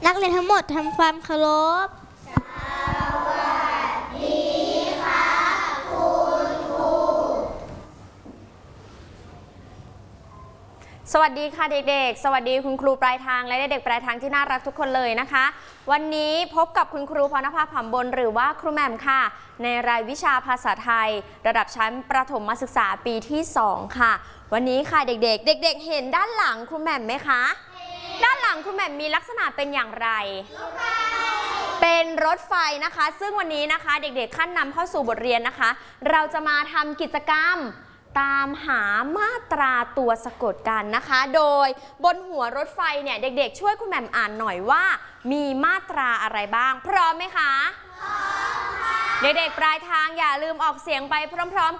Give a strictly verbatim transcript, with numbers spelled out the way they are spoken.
นักเรียนทั้งหมดทำความเคารพสวัสดีค่ะเด็กๆสวัสดีคุณครูปลายทางและเด็กๆปลายทางที่น่ารักทุกคนเลยนะคะวันนี้พบกับคุณครูพรณภา ผำบนหรือว่าครูแหม่มค่ะในรายวิชาภาษาไทยระดับชั้นประถมศึกษาปีที่สองค่ะวันนี้ค่ะเด็กๆเด็กๆเห็นด้านหลังครูแหม่มไหมคะด้านหลังครูแหม่มมีลักษณะเป็นอย่างไรเป็นรถไฟนะคะซึ่งวันนี้นะคะเด็กๆขั้นนำเข้าสู่บทเรียนนะคะเราจะมาทำกิจกรรมตามหามาตราตัวสะกดกันนะคะโดยบนหัวรถไฟเนี่ยเด็กๆช่วยคุณแหม่มอ่านหน่อยว่ามีมาตราอะไรบ้างพร้อมไหมคะพร้อมค่ะเด็กๆปลายทางอย่าลืมออกเสียงไปพร้อม